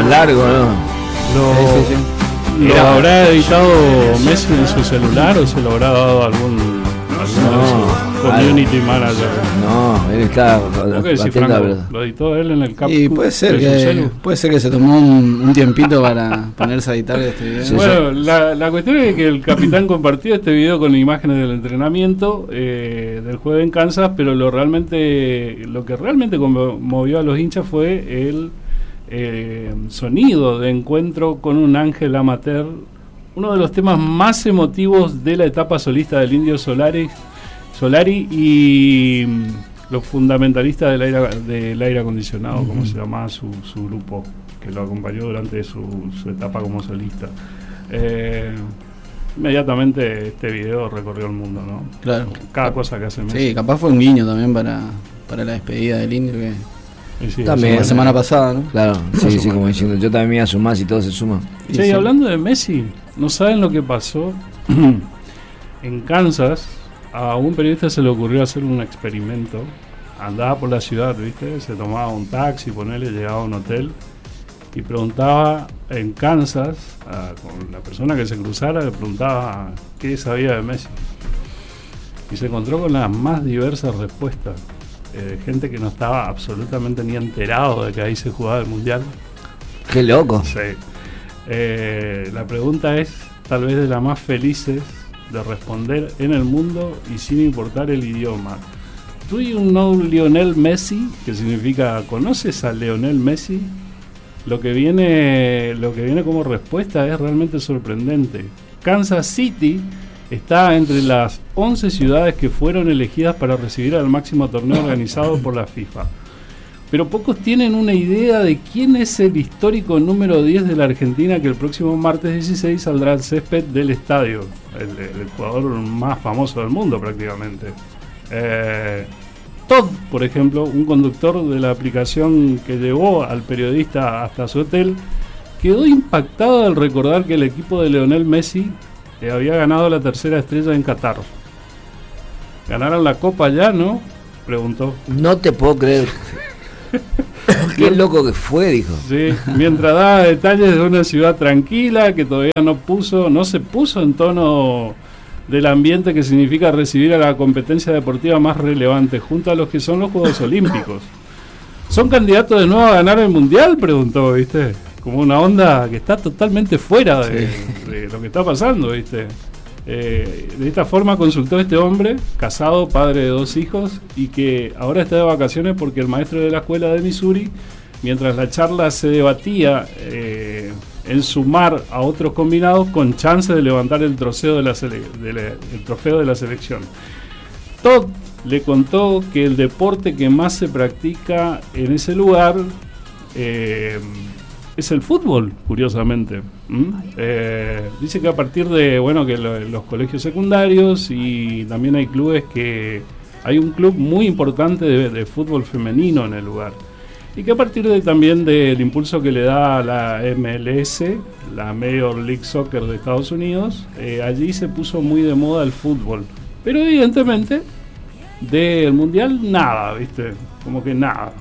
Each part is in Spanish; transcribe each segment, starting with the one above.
más largo, ¿no? ¿Lo habrá editado Messi en su celular o se lo habrá dado algún community manager? No, él está lo editó él en el cap. Y puede ser que se tomó un tiempito para ponerse a editar este video. Sí, bueno, la cuestión es que el capitán compartió este video con imágenes del entrenamiento del juego en Kansas, pero lo que realmente conmovió a los hinchas fue el sonido de encuentro con un ángel amateur, uno de los temas más emotivos de la etapa solista del Indio Solari y los fundamentalistas del aire acondicionado, como se llamaba su grupo, que lo acompañó durante su etapa como solista. Inmediatamente este video recorrió el mundo, ¿no? Claro. Cada cosa que hace Messi. Sí, capaz fue un guiño también para la despedida del Indio que... Sí, también la semana pasada, ¿no? Claro, sí, como diciendo, yo también me voy a sumar si todos se suman. Sí, hablando de Messi, ¿no saben lo que pasó? En Kansas, a un periodista se le ocurrió hacer un experimento. Andaba por la ciudad, ¿viste? Se tomaba un taxi, llegaba a un hotel y preguntaba en Kansas, con la persona que se cruzara, le preguntaba qué sabía de Messi. Y se encontró con las más diversas respuestas. Gente que no estaba absolutamente ni enterado de que ahí se jugaba el mundial. ¡Qué loco! Sí. La pregunta es tal vez de las más felices de responder en el mundo y sin importar el idioma. ¿Do you know Lionel Messi? Que significa ¿conoces a Lionel Messi? Lo que viene como respuesta es realmente sorprendente. Kansas City está entre las 11 ciudades que fueron elegidas para recibir al máximo torneo organizado por la FIFA. Pero pocos tienen una idea de quién es el histórico número 10 de la Argentina que el próximo martes 16 saldrá al césped del estadio. El jugador más famoso del mundo prácticamente. Todd, por ejemplo, un conductor de la aplicación que llevó al periodista hasta su hotel, quedó impactado al recordar que el equipo de Lionel Messi había ganado la tercera estrella en Qatar. ¿Ganaron la copa ya, no? Preguntó. No te puedo creer. Qué loco que fue, dijo. Sí, mientras daba detalles de una ciudad tranquila que todavía no se puso en tono del ambiente que significa recibir a la competencia deportiva más relevante junto a los que son los Juegos Olímpicos. ¿Son candidatos de nuevo a ganar el Mundial? Preguntó, ¿viste? Como una onda que está totalmente fuera de lo que está pasando, ¿viste? De esta forma consultó este hombre, casado, padre de 2 hijos, y que ahora está de vacaciones porque el maestro de la escuela de Missouri, mientras la charla se debatía en sumar a otros combinados con chance de levantar el trofeo de la selección. Todd le contó que el deporte que más se practica en ese lugar es el fútbol, curiosamente. Dice que a partir de que los colegios secundarios y también hay clubes hay un club muy importante de fútbol femenino en el lugar. Y que a partir también del impulso que le da la MLS, la Major League Soccer de Estados Unidos, allí se puso muy de moda el fútbol. Pero evidentemente del mundial nada, ¿viste? Como que nada.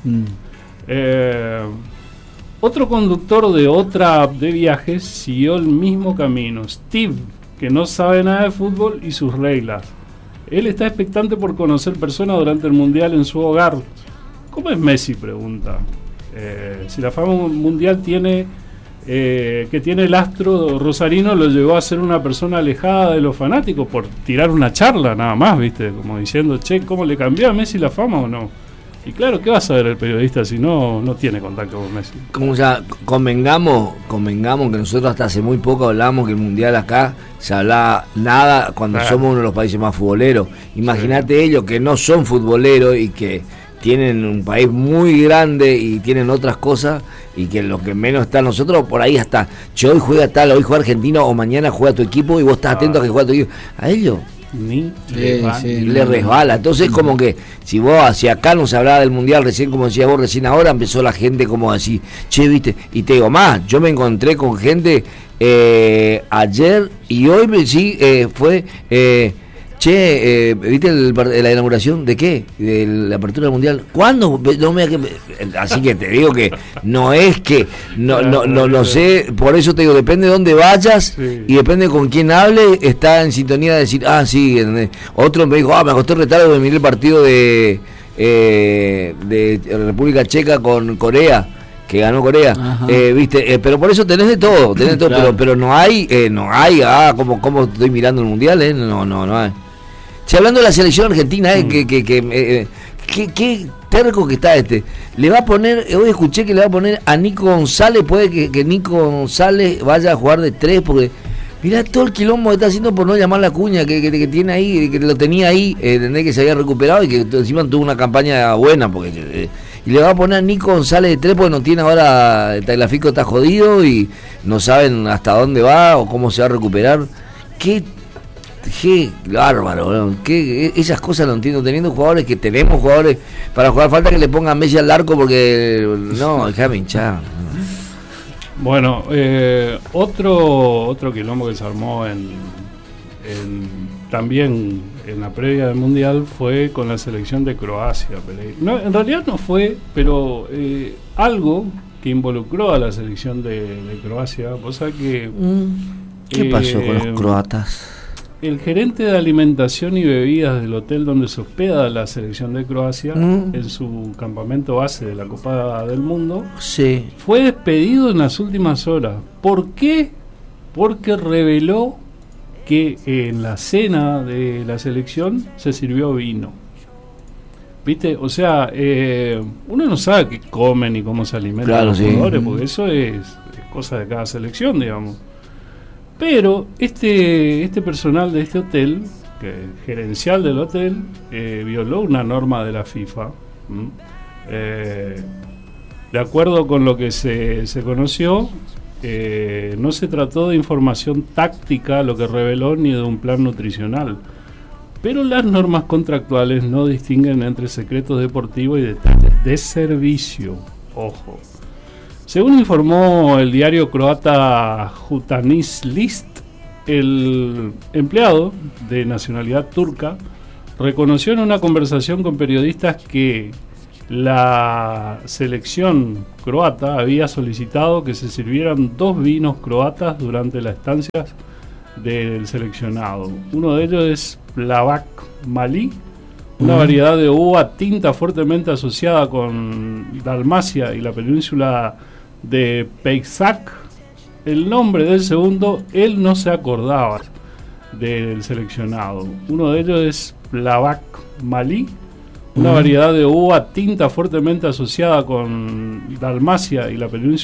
Otro conductor de otra app de viajes siguió el mismo camino. Steve, que no sabe nada de fútbol y sus reglas. Él está expectante por conocer personas durante el mundial en su hogar. ¿Cómo es Messi?, pregunta. Si la fama mundial que tiene el astro rosarino lo llevó a ser una persona alejada de los fanáticos por tirar una charla nada más, ¿viste? Como diciendo, ¿cómo le cambió a Messi la fama o no? Y claro, ¿qué va a saber el periodista si no tiene contacto con Messi? Como ya convengamos que nosotros hasta hace muy poco hablamos que el mundial acá se hablaba nada cuando somos uno de los países más futboleros. Imagínate ellos que no son futboleros y que tienen un país muy grande y tienen otras cosas y que lo que menos está nosotros por ahí hasta hoy juega tal, hoy juega Argentina o mañana juega tu equipo y vos estás atento a que juega tu equipo. A ellos le resbala. Entonces como que si acá no se hablaba del mundial recién, como decías vos recién ahora, empezó la gente como así, viste, y te digo más, yo me encontré con gente ayer y hoy fue Che, ¿viste la inauguración de qué? De la apertura del mundial. ¿Cuándo? Así que te digo que no es que no sé, por eso te digo, depende de dónde vayas y depende con quién hable, está en sintonía de decir, sí, ¿entendés? Otro me dijo, me acosté retardo de mirar el partido de República Checa con Corea, que ganó Corea, viste, pero por eso tenés de todo, claro. pero no hay, como estoy mirando el mundial, no hay. Si hablando de la selección argentina, qué terco que está le va a poner, hoy escuché que le va a poner a Nico González, puede que Nico González vaya a jugar de 3, porque mirá todo el quilombo que está haciendo por no llamar la cuña que tiene ahí, que lo tenía ahí, entendés, que se había recuperado y que encima tuvo una campaña buena, porque y le va a poner a Nico González de 3 porque no tiene ahora, el Tagliafico está jodido y no saben hasta dónde va o cómo se va a recuperar. Qué bárbaro, ¿no? Esas cosas no entiendo, teniendo jugadores que tenemos jugadores para jugar, falta que le pongan Messi al arco porque no, déjame hinchar. Bueno, otro quilombo que se armó también en la previa del Mundial fue con la selección de Croacia. No, en realidad no fue, pero algo que involucró a la selección de Croacia. Vos sabés que... ¿Qué pasó con los croatas? El gerente de alimentación y bebidas del hotel donde se hospeda la selección de Croacia, en su campamento base de la Copa del Mundo, fue despedido en las últimas horas. ¿Por qué? Porque reveló que en la cena de la selección se sirvió vino. ¿Viste? O sea, uno no sabe qué comen y cómo se alimentan los jugadores, porque eso es cosa de cada selección, digamos. Pero este personal de este hotel, gerencial del hotel, violó una norma de la FIFA. De acuerdo con lo que se conoció, no se trató de información táctica, lo que reveló, ni de un plan nutricional. Pero las normas contractuales no distinguen entre secretos deportivos y detalles de servicio. Ojo. Según informó el diario croata Jutarnjić List, el empleado de nacionalidad turca reconoció en una conversación con periodistas que la selección croata había solicitado que se sirvieran 2 vinos croatas durante las estancias del seleccionado. Uno de ellos es Plavac Mali, una variedad de uva tinta fuertemente asociada con Dalmacia y la península de Pejzac. El nombre del segundo él no se acordaba del seleccionado. Uno de ellos es Plavac Mali, una variedad de uva tinta fuertemente asociada con Dalmacia y la península